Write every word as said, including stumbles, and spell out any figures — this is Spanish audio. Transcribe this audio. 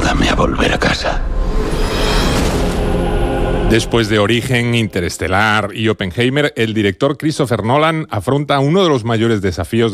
Ayúdame a volver a casa. Después de Origen, Interestelar y Oppenheimer, el director Christopher Nolan afronta uno de los mayores desafíos